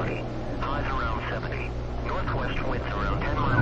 cloudy. Highs around 70. Northwest winds around 10 miles